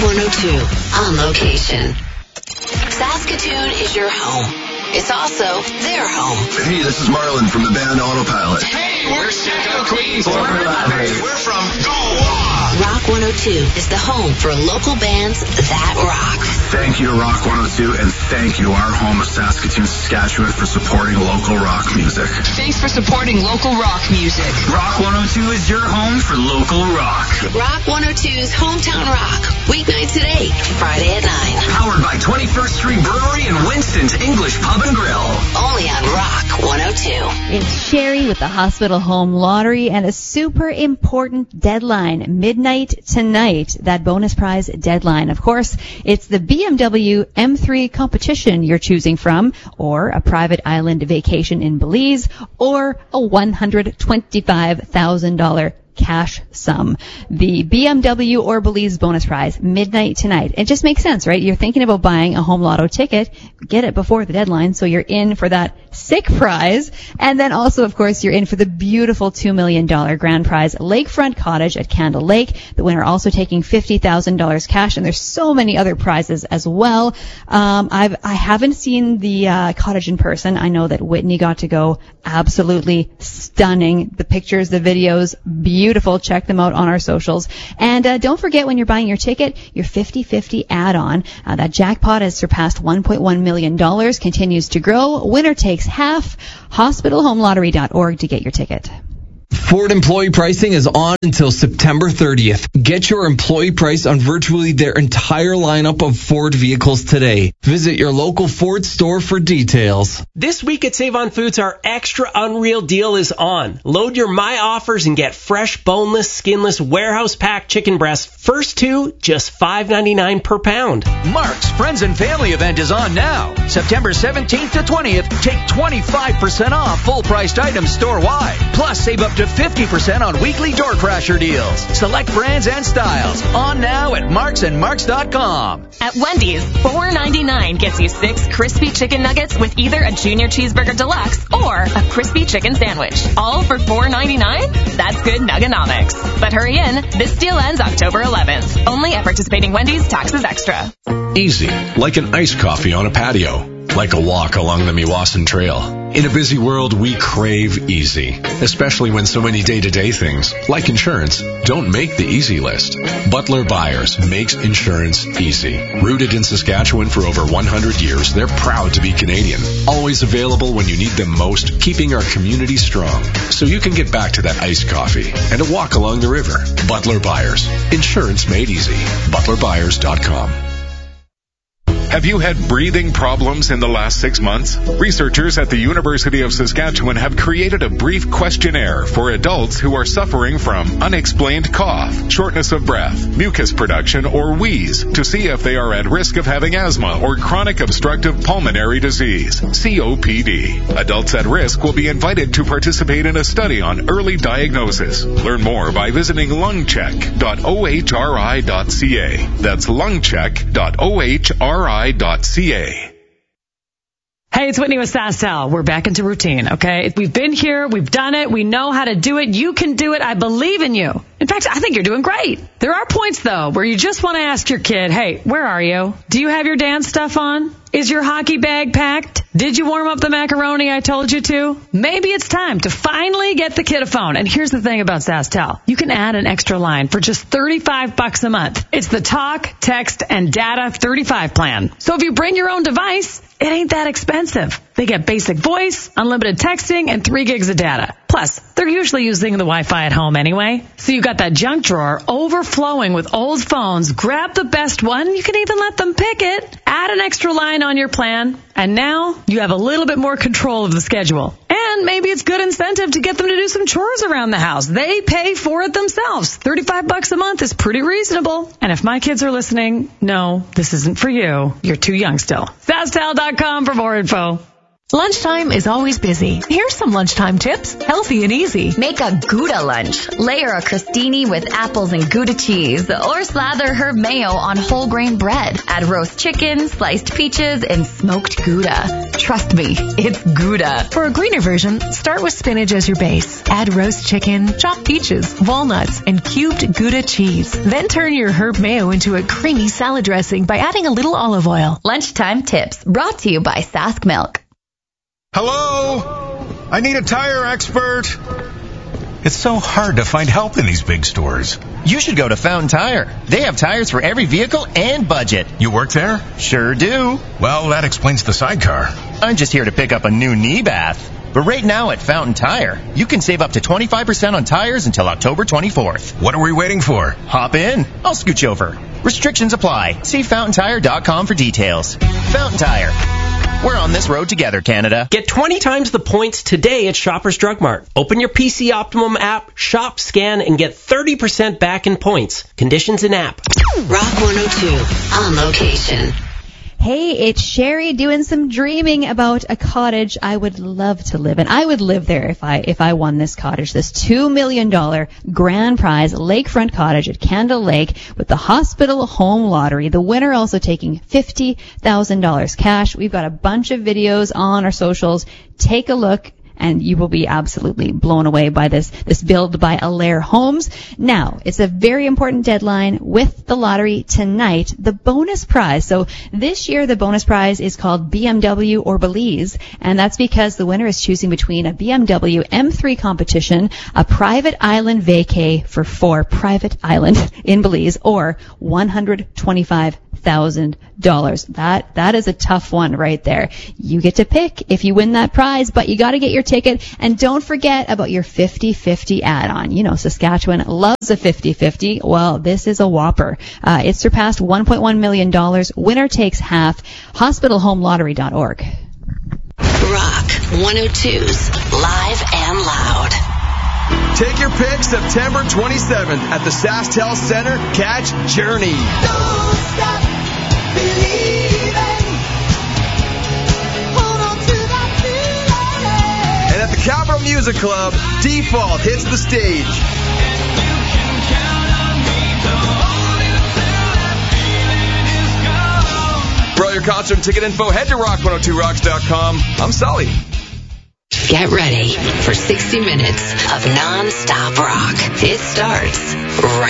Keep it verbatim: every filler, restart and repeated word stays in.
one oh two on location. Saskatoon is your home. It's also their home. Hey, this is Marlon from the band Autopilot. Hey, we're Chicago Queens. We're, we're from Goa. Rock one oh two is the home for local bands that rock. Thank you to Rock one oh two, and thank you, our home of Saskatoon, Saskatchewan, for supporting local rock music. Thanks for supporting local rock music. Rock one oh two is your home for local rock. Rock one oh two's Hometown Rock. Weeknights at eight, Friday at nine. Powered by twenty-first Street Brewery and Winston's English Pub and Grill. Only on Rock one oh two. It's Sherry with the Hospital Home Lottery and a super important deadline, midnight tonight, that bonus prize deadline. Of course, it's the B M W M three competition you're choosing from, or a private island vacation in Belize, or a one hundred twenty-five thousand dollars cash sum. The B M W or Belize bonus prize, midnight tonight. It just makes sense, right? You're thinking about buying a home lotto ticket, get it before the deadline so you're in for that sick prize. And then also, of course, you're in for the beautiful two million dollars grand prize, Lakefront Cottage at Candle Lake. The winner also taking fifty thousand dollars cash, and there's so many other prizes as well. Um, I've, I haven't seen the uh, cottage in person. I know that Whitney got to go. Absolutely stunning. The pictures, the videos, beautiful. Check them out on our socials. And uh, don't forget, when you're buying your ticket, your fifty-fifty add-on. Uh, that jackpot has surpassed one point one million dollars, continues to grow. Winner takes half. hospital home lottery dot org to get your ticket. Ford employee pricing is on until September thirtieth. Get your employee price on virtually their entire lineup of Ford vehicles today. Visit your local Ford store for details. This week at Save on Foods, our extra unreal deal is on. Load your My Offers and get fresh, boneless, skinless, warehouse-packed chicken breasts. First two, just five ninety-nine per pound. Mark's Friends and Family event is on now. September seventeenth to twentieth, take twenty-five percent off full-priced items store-wide. Plus, save up to fifty percent on weekly door crasher deals. Select brands and styles. On now at marks and marks dot com. At Wendy's, four ninety-nine gets you six crispy chicken nuggets with either a Junior Cheeseburger Deluxe or a crispy chicken sandwich. All for four ninety-nine? That's good Nugganomics. But hurry in. This deal ends October eleventh. Only at participating Wendy's. Taxes extra. Easy, like an iced coffee on a patio. Like a walk along the Meewasin Trail. In a busy world, we crave easy, especially when so many day-to-day things, like insurance, don't make the easy list. Butler Buyers makes insurance easy. Rooted in Saskatchewan for over one hundred years, they're proud to be Canadian. Always available when you need them most, keeping our community strong. So you can get back to that iced coffee and a walk along the river. Butler Buyers. Insurance made easy. butler buyers dot com. Have you had breathing problems in the last six months? Researchers at the University of Saskatchewan have created a brief questionnaire for adults who are suffering from unexplained cough, shortness of breath, mucus production, or wheeze to see if they are at risk of having asthma or chronic obstructive pulmonary disease, C O P D. Adults at risk will be invited to participate in a study on early diagnosis. Learn more by visiting lungcheck dot o h r i dot c a. That's lungcheck dot o h r i dot c a. Hey, it's Whitney with SaskTel. We're back into routine, okay? We've been here. We've done it. We know how to do it. You can do it. I believe in you. In fact, I think you're doing great. There are points, though, where you just want to ask your kid, hey, where are you? Do you have your dance stuff on? Is your hockey bag packed? Did you warm up the macaroni I told you to? Maybe it's time to finally get the kid a phone. And here's the thing about SaskTel. You can add an extra line for just thirty-five bucks a month. It's the talk, text, and data thirty-five plan. So if you bring your own device, it ain't that expensive. They get basic voice, unlimited texting, and three gigs of data. Plus, they're usually using the Wi-Fi at home anyway. So you got that junk drawer overflowing with old phones. Grab the best one. You can even let them pick it. Add an extra line on your plan. And now you have a little bit more control of the schedule. And maybe it's good incentive to get them to do some chores around the house. They pay for it themselves. thirty-five bucks a month is pretty reasonable. And if my kids are listening, no, this isn't for you. You're too young still. SaskTel dot com for more info. Lunchtime is always busy. Here's some lunchtime tips, healthy and easy. Make a Gouda lunch. Layer a crostini with apples and Gouda cheese, or slather herb mayo on whole grain bread. Add roast chicken, sliced peaches, and smoked Gouda. Trust me, it's Gouda. For a greener version, start with spinach as your base. Add roast chicken, chopped peaches, walnuts, and cubed Gouda cheese. Then turn your herb mayo into a creamy salad dressing by adding a little olive oil. Lunchtime tips brought to you by Sask Milk. Hello? I need a tire expert. It's so hard to find help in these big stores. You should go to Fountain Tire. They have tires for every vehicle and budget. You work there? Sure do. Well, that explains the sidecar. I'm just here to pick up a new knee bath. But right now at Fountain Tire, you can save up to twenty-five percent on tires until October twenty-fourth. What are we waiting for? Hop in. I'll scooch over. Restrictions apply. See fountain tire dot com for details. Fountain Tire. We're on this road together, Canada. Get twenty times the points today at Shoppers Drug Mart. Open your P C Optimum app, shop, scan, and get thirty percent back in points. Conditions in app. Rock one oh two on location. Hey, it's Sherry doing some dreaming about a cottage I would love to live in. I would live there if I if I won this cottage, this two million dollars grand prize lakefront cottage at Candle Lake with the Hospital Home Lottery. The winner also taking fifty thousand dollars cash. We've got a bunch of videos on our socials. Take a look. And you will be absolutely blown away by this, this build by Allaire Homes. Now, it's a very important deadline with the lottery tonight, the bonus prize. So this year, the bonus prize is called B M W or Belize, and that's because the winner is choosing between a B M W M three competition, a private island vacay for four private island in Belize, or one hundred twenty-five thousand dollars. That, that is a tough one right there. You get to pick if you win that prize, but you gotta get your ticket, and don't forget about your fifty-fifty add-on. You know, Saskatchewan loves a fifty-fifty. Well, this is a whopper. Uh, it surpassed one point one million dollars. Winner takes half. hospital home lottery dot org. Rock one oh two's Live and Loud. Take your pick September twenty-seventh at the SaskTel Center. Catch Journey. Don't stop believing. Hold on to that feeling. And at the Capitol Music Club, Default hits the stage. For all your concert and ticket info, head to rock one oh two rocks dot com. I'm Sully. Get ready for sixty minutes of non-stop rock. It starts right